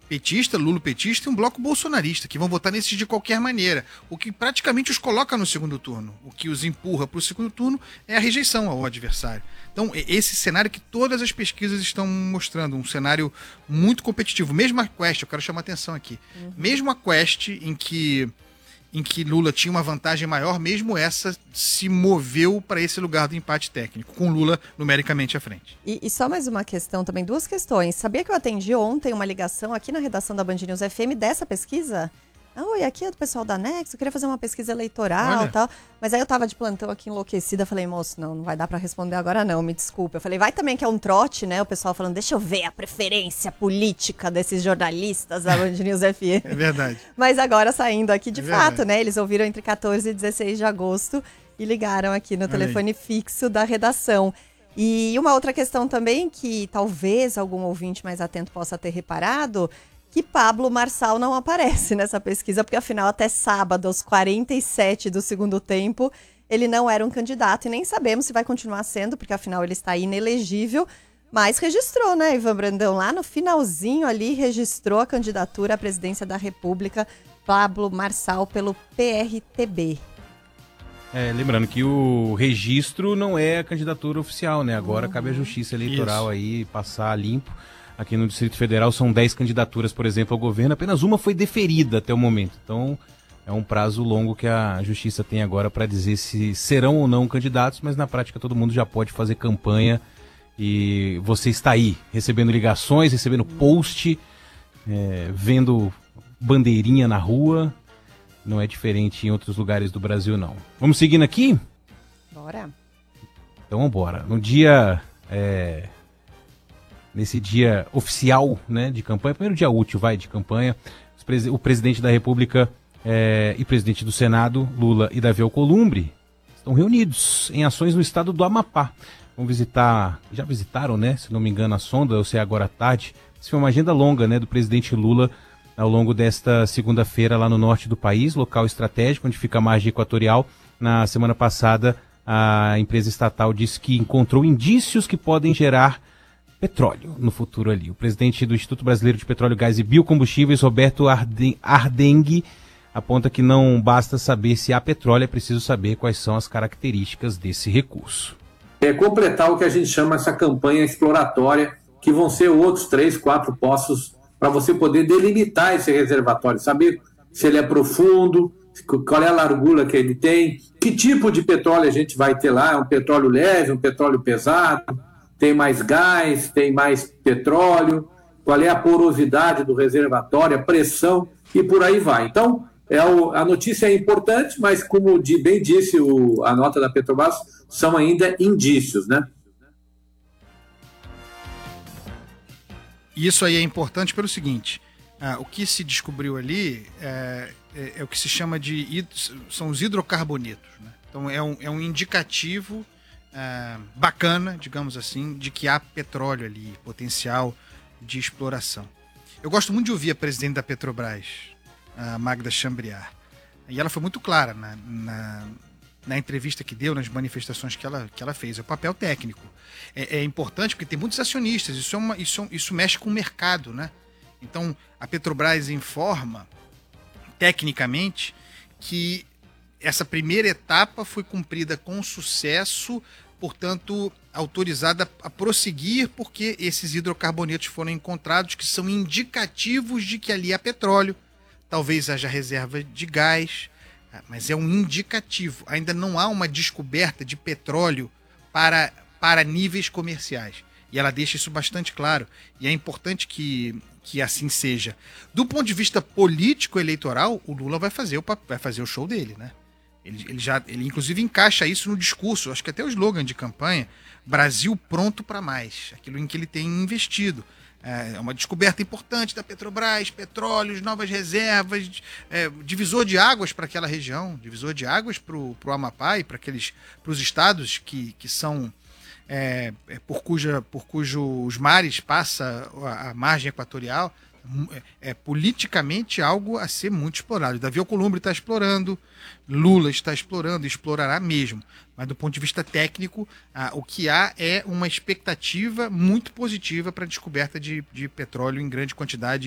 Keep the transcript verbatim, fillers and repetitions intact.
petista, lulopetista e um bloco bolsonarista, que vão votar nesses de qualquer maneira, o que praticamente os coloca no segundo turno. O que os empurra para o segundo turno é a rejeição ao adversário. Então, esse cenário que todas as pesquisas estão mostrando, um cenário muito competitivo. Mesmo a Quest, eu quero chamar a atenção aqui, uhum. mesmo a Quest, em que, em que Lula tinha uma vantagem maior, mesmo essa se moveu para esse lugar do empate técnico, com Lula numericamente à frente. E, e só mais uma questão também, duas questões. Sabia que eu atendi ontem uma ligação aqui na redação da Band News F M dessa pesquisa? Ah, oi, aqui é do pessoal da Nexo, eu queria fazer uma pesquisa eleitoral e tal. Mas aí eu tava de plantão aqui enlouquecida, falei, moço, não, não vai dar pra responder agora não, me desculpa. Eu falei, vai também que é um trote, né? O pessoal falando, deixa eu ver a preferência política desses jornalistas da Band News F M. É verdade. Mas agora saindo aqui de é fato, verdade. né? Eles ouviram entre quatorze e dezesseis de agosto e ligaram aqui no Olha telefone aí. fixo da redação. E uma outra questão também que talvez algum ouvinte mais atento possa ter reparado, que Pablo Marçal não aparece nessa pesquisa, porque afinal até sábado, aos quarenta e sete do segundo tempo, ele não era um candidato e nem sabemos se vai continuar sendo, porque afinal ele está inelegível, mas registrou, né, Ivan Brandão? Lá no finalzinho ali, registrou a candidatura à presidência da República, Pablo Marçal, pelo P R T B. É, lembrando que o registro não é a candidatura oficial, né? Agora uhum. cabe à Justiça Eleitoral Isso. aí passar limpo. Aqui no Distrito Federal são dez candidaturas, por exemplo, ao governo. Apenas uma foi deferida até o momento. Então, é um prazo longo que a Justiça tem agora para dizer se serão ou não candidatos, mas na prática todo mundo já pode fazer campanha. E você está aí, recebendo ligações, recebendo post, é, vendo bandeirinha na rua. Não é diferente em outros lugares do Brasil, não. Vamos seguindo aqui? Bora. Então, vamos embora. No dia... É... Nesse dia oficial, né, de campanha, primeiro dia útil, vai, de campanha, o presidente da República é, e presidente do Senado, Lula e Davi Alcolumbre, estão reunidos em ações no estado do Amapá. Vão visitar, já visitaram, né, se não me engano, a sonda, ou se é agora à tarde. Isso foi uma agenda longa, né, do presidente Lula ao longo desta segunda-feira lá no norte do país, local estratégico, onde fica a margem equatorial. Na semana passada, a empresa estatal disse que encontrou indícios que podem gerar petróleo no futuro ali. O presidente do Instituto Brasileiro de Petróleo, Gás e Biocombustíveis, Roberto Ardengue, aponta que não basta saber se há petróleo, é preciso saber quais são as características desse recurso. É completar o que a gente chama essa campanha exploratória, que vão ser outros três, quatro poços para você poder delimitar esse reservatório, saber se ele é profundo, qual é a largura que ele tem, que tipo de petróleo a gente vai ter lá, é um petróleo leve, um petróleo pesado, tem mais gás, tem mais petróleo, qual é a porosidade do reservatório, a pressão e por aí vai. Então, é o, a notícia é importante, mas como bem disse o, a nota da Petrobras, são ainda indícios, né? Isso aí é importante pelo seguinte, ah, o que se descobriu ali é, é, é o que se chama de, são os hidrocarbonetos, né? Então é um, é um indicativo Uh, bacana, digamos assim, de que há petróleo ali, potencial de exploração. Eu gosto muito de ouvir a presidente da Petrobras, a Magda Chambriard, e ela foi muito clara na, na, na entrevista que deu, nas manifestações que ela, que ela fez. É o papel técnico. É, é importante porque tem muitos acionistas, isso, é uma, isso, isso mexe com o mercado, né? Então, a Petrobras informa, tecnicamente, que essa primeira etapa foi cumprida com sucesso, portanto, autorizada a prosseguir, porque esses hidrocarbonetos foram encontrados, que são indicativos de que ali há petróleo, talvez haja reserva de gás, mas é um indicativo. Ainda não há uma descoberta de petróleo para, para níveis comerciais. E ela deixa isso bastante claro. E é importante que, que assim seja. Do ponto de vista político-eleitoral, o Lula vai fazer o, vai fazer o show dele, né? Ele, ele, já, ele inclusive encaixa isso no discurso, acho que até o slogan de campanha, Brasil pronto para mais, aquilo em que ele tem investido. É uma descoberta importante da Petrobras, petróleos, novas reservas, é, divisor de águas para aquela região, divisor de águas para o Amapá e para os estados que, que são, é, por, cuja, por cujos mares passa a, a margem equatorial. É, é politicamente algo a ser muito explorado. Davi Alcolumbre está explorando, Lula está explorando, explorará mesmo. Mas do ponto de vista técnico, ah, o que há é uma expectativa muito positiva para a descoberta de, de petróleo em grande quantidade